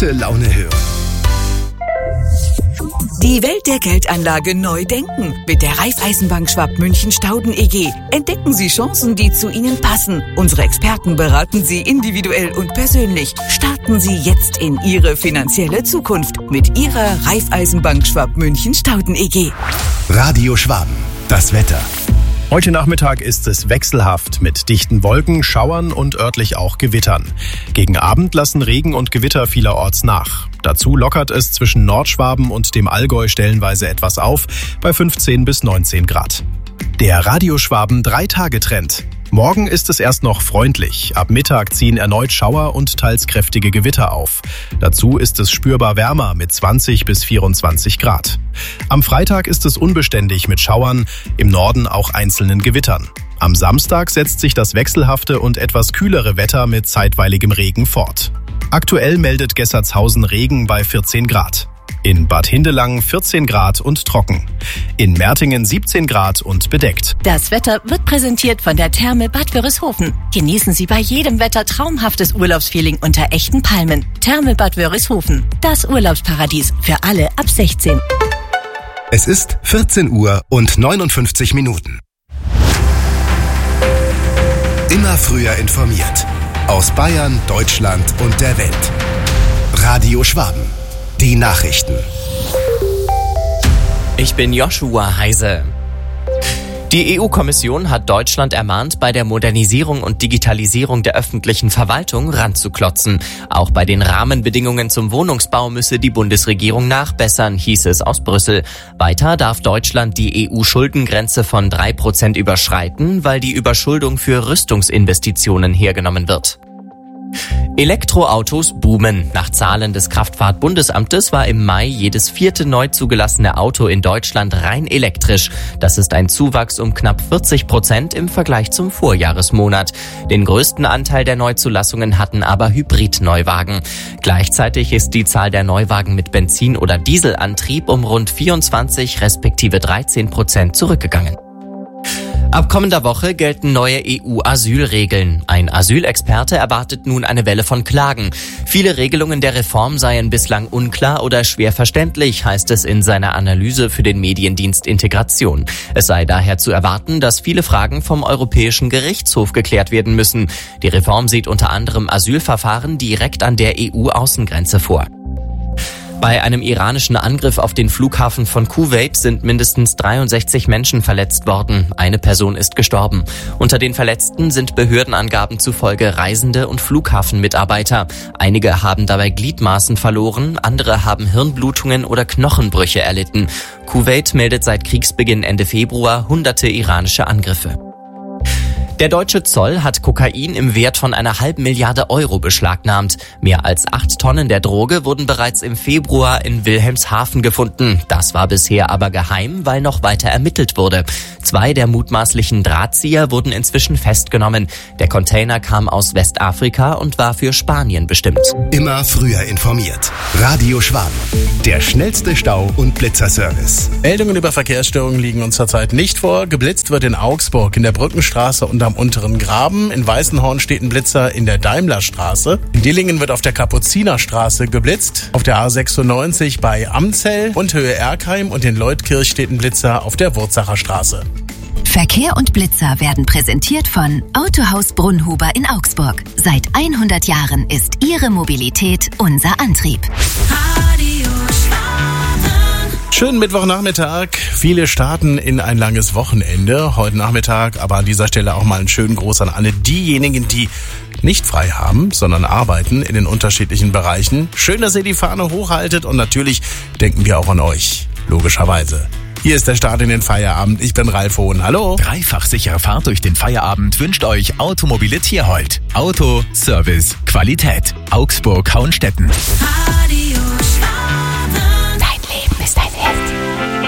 gute Laune hören. Die Welt der Geldanlage neu denken. Mit der Raiffeisenbank Schwab-München-Stauden EG. Entdecken Sie Chancen, die zu Ihnen passen. Unsere Experten beraten Sie individuell und persönlich. Starten Sie jetzt in Ihre finanzielle Zukunft mit Ihrer Raiffeisenbank Schwab-München-Stauden EG. Radio Schwaben, das Wetter. Heute Nachmittag ist es wechselhaft mit dichten Wolken, Schauern und örtlich auch Gewittern. Gegen Abend lassen Regen und Gewitter vielerorts nach. Dazu lockert es zwischen Nordschwaben und dem Allgäu stellenweise etwas auf, bei 15 bis 19 Grad. Der Radio Schwaben 3-Tage-Trend. Morgen ist es erst noch freundlich. Ab Mittag ziehen erneut Schauer und teils kräftige Gewitter auf. Dazu ist es spürbar wärmer mit 20 bis 24 Grad. Am Freitag ist es unbeständig mit Schauern, im Norden auch einzelnen Gewittern. Am Samstag setzt sich das wechselhafte und etwas kühlere Wetter mit zeitweiligem Regen fort. Aktuell meldet Gessertshausen Regen bei 14 Grad. In Bad Hindelang 14 Grad und trocken. In Mertingen 17 Grad und bedeckt. Das Wetter wird präsentiert von der Therme Bad Wörishofen. Genießen Sie bei jedem Wetter traumhaftes Urlaubsfeeling unter echten Palmen. Therme Bad Wörishofen. Das Urlaubsparadies für alle ab 16. Es ist 14 Uhr und 59 Minuten. Immer früher informiert. Aus Bayern, Deutschland und der Welt. Radio Schwaben. Die Nachrichten. Ich bin Joshua Heise. Die EU-Kommission hat Deutschland ermahnt, bei der Modernisierung und Digitalisierung der öffentlichen Verwaltung ranzuklotzen. Auch bei den Rahmenbedingungen zum Wohnungsbau müsse die Bundesregierung nachbessern, hieß es aus Brüssel. Weiter darf Deutschland die EU-Schuldengrenze von 3% überschreiten, weil die Überschuldung für Rüstungsinvestitionen hergenommen wird. Elektroautos boomen. Nach Zahlen des Kraftfahrtbundesamtes war im Mai jedes 4. neu zugelassene Auto in Deutschland rein elektrisch. Das ist ein Zuwachs um knapp 40% im Vergleich zum Vorjahresmonat. Den größten Anteil der Neuzulassungen hatten aber Hybrid-Neuwagen. Gleichzeitig ist die Zahl der Neuwagen mit Benzin- oder Dieselantrieb um rund 24 respektive 13% zurückgegangen. Ab kommender Woche gelten neue EU-Asylregeln. Ein Asylexperte erwartet nun eine Welle von Klagen. Viele Regelungen der Reform seien bislang unklar oder schwer verständlich, heißt es in seiner Analyse für den Mediendienst Integration. Es sei daher zu erwarten, dass viele Fragen vom Europäischen Gerichtshof geklärt werden müssen. Die Reform sieht unter anderem Asylverfahren direkt an der EU-Außengrenze vor. Bei einem iranischen Angriff auf den Flughafen von Kuwait sind mindestens 63 Menschen verletzt worden. Eine Person ist gestorben. Unter den Verletzten sind Behördenangaben zufolge Reisende und Flughafenmitarbeiter. Einige haben dabei Gliedmaßen verloren, andere haben Hirnblutungen oder Knochenbrüche erlitten. Kuwait meldet seit Kriegsbeginn Ende Februar hunderte iranische Angriffe. Der deutsche Zoll hat Kokain im Wert von 1,5 Milliarde Euro beschlagnahmt. Mehr als 8 Tonnen der Droge wurden bereits im Februar in Wilhelmshaven gefunden. Das war bisher aber geheim, weil noch weiter ermittelt wurde. 2 der mutmaßlichen Drahtzieher wurden inzwischen festgenommen. Der Container kam aus Westafrika und war für Spanien bestimmt. Immer früher informiert. Radio Schwaben. Der schnellste Stau- und Blitzerservice. Meldungen über Verkehrsstörungen liegen uns zurzeit nicht vor. Geblitzt wird in Augsburg in der Brückenstraße und am unteren Graben. In Weißenhorn steht ein Blitzer in der Daimlerstraße. In Dillingen wird auf der Kapuzinerstraße geblitzt. Auf der A96 bei Amzell und Höhe Erkheim und in Leutkirch steht ein Blitzer auf der Wurzacher Straße. Verkehr und Blitzer werden präsentiert von Autohaus Brunnhuber in Augsburg. Seit 100 Jahren ist Ihre Mobilität unser Antrieb. Schönen Mittwochnachmittag. Viele starten in ein langes Wochenende heute Nachmittag, aber an dieser Stelle auch mal einen schönen Gruß an alle diejenigen, die nicht frei haben, sondern arbeiten in den unterschiedlichen Bereichen. Schön, dass ihr die Fahne hochhaltet und natürlich denken wir auch an euch, logischerweise. Hier ist der Start in den Feierabend. Ich bin Ralf Hohn. Hallo. Dreifach sichere Fahrt durch den Feierabend wünscht euch Automobile Tierhold. Auto, Service, Qualität. Augsburg, Hauenstetten.